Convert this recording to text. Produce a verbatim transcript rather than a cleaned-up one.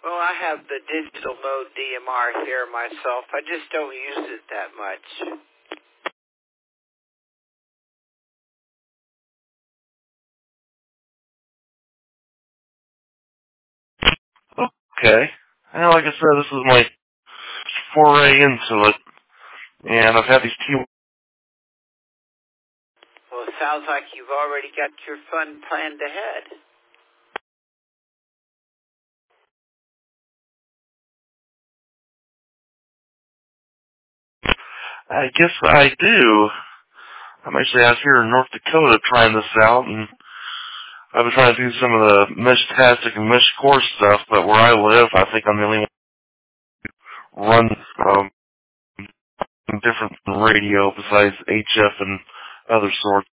Well, I have the digital mode D M R here myself. I just don't use it that much. Okay. And like I said, this is my foray into it, and I've had these T. Well, it sounds like you've already got your fun planned ahead. I guess I do. I'm actually out here in North Dakota trying this out, and I've been trying to do some of the Mesh-tastic and Mesh-core stuff, but where I live, I think I'm the only one run um, different than radio besides H F and other sorts.